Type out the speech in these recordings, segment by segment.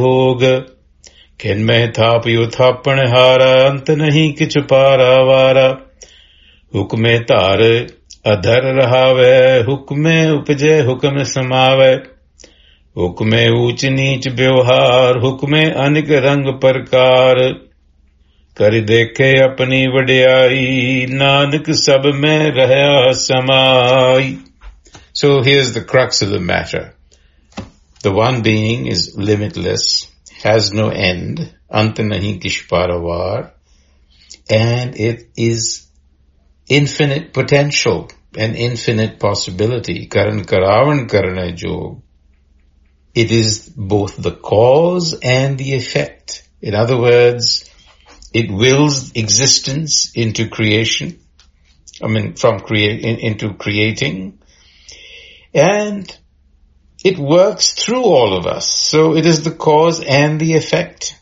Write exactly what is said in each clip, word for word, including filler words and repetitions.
भोग किनमें थापयो थापण हारा अंत नहीं किछ पारा वारा हुक्मे तार अधर रहावे हुक्मे उपजे हुक्म समावे हुक्मे ऊंच नीच व्यवहार हुक्मे अनेक रंग प्रकार कर देखे अपनी वड्याई नानक सब में रहया समाई. So here's the crux of the matter. The one being is limitless, has no end, ant nahi kish paravar, and it is infinite potential and infinite possibility. Karan karavan karne jog. It is both the cause and the effect. In other words, it wills existence into creation. I mean, from create in, into creating, and it works through all of us. So it is the cause and the effect.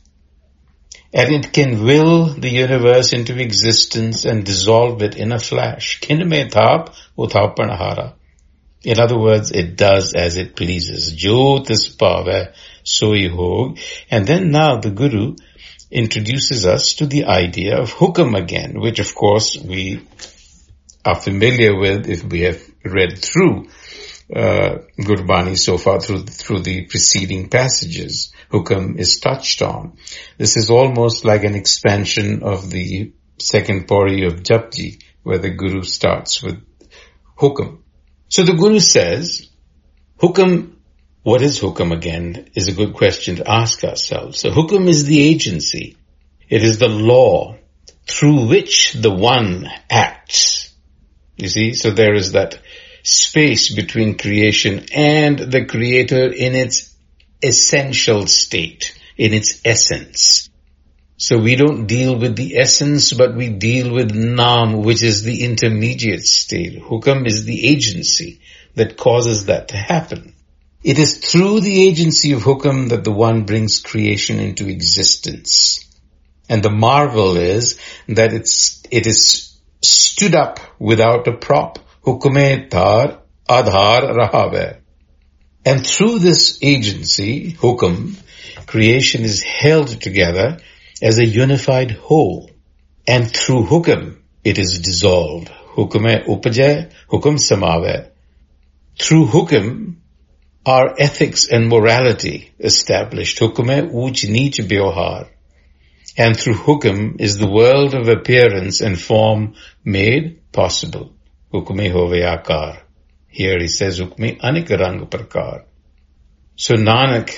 And it can will the universe into existence and dissolve it in a flash. Kinme thap uthapanahara. In other words, it does as it pleases. Jyotis pave soi hog. And then now the Guru introduces us to the idea of hukam again, which of course we are familiar with if we have read through Uh, Gurbani so far through through the preceding passages. Hukam is touched on. This is almost like an expansion of the second pauri of Japji, where the Guru starts with hukam. So the Guru says, hukam, what is hukam again, is a good question to ask ourselves. So hukam is the agency. It is the law through which the one acts. You see, so there is that space between creation and the Creator in its essential state, in its essence. So we don't deal with the essence, but we deal with Naam, which is the intermediate state. Hukam is the agency that causes that to happen. It is through the agency of Hukam that the one brings creation into existence. And the marvel is that it's, it is stood up without a prop. Hukme tar adhar rahave. And through this agency, hukam, creation is held together as a unified whole. And through hukam, it is dissolved. Hukme upajay, hukam samave. Through hukam are ethics and morality established. Hukme uch neech vyavhar. And through hukam is the world of appearance and form made possible. Hukme hove akar. Here he says, Hukme anik rang prakar. So Nanak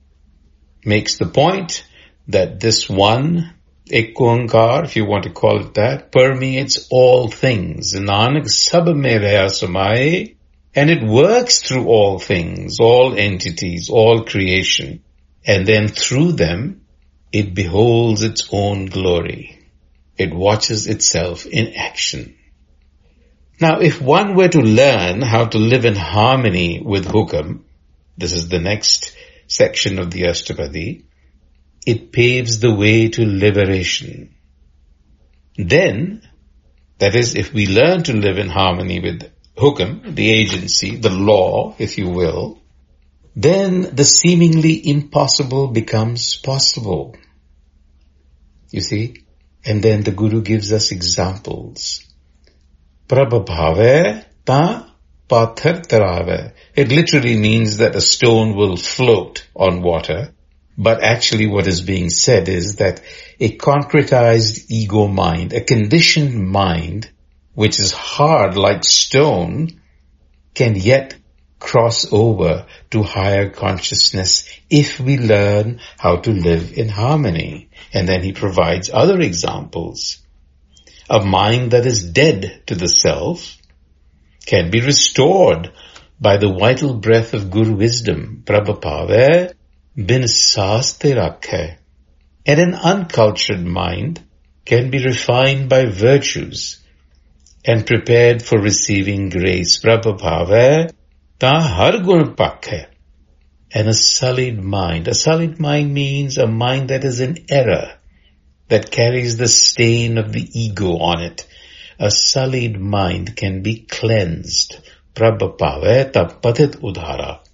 makes the point that this one, ek oankar, if you want to call it that, permeates all things. Nanak sab mein raya samaye, and it works through all things, all entities, all creation. And then through them, it beholds its own glory. It watches itself in action. Now, if one were to learn how to live in harmony with hukam, this is the next section of the Ashtapadi, it paves the way to liberation. Then, that is, if we learn to live in harmony with hukam, the agency, the law, if you will, then the seemingly impossible becomes possible. You see? And then the Guru gives us examples. Prabhabhave ta pathar tarave. It literally means that a stone will float on water, but actually what is being said is that a concretized ego mind, a conditioned mind, which is hard like stone, can yet cross over to higher consciousness if we learn how to live in harmony. And then he provides other examples. A mind that is dead to the self can be restored by the vital breath of Guru wisdom. Prabhapave bin saas te rakhe. And an uncultured mind can be refined by virtues and prepared for receiving grace. Prabhapave ta har gun pakhe. And a sullied mind. A sullied mind means a mind that is in error, that carries the stain of the ego on it. A sullied mind can be cleansed. Prabhapave tapatit udhara.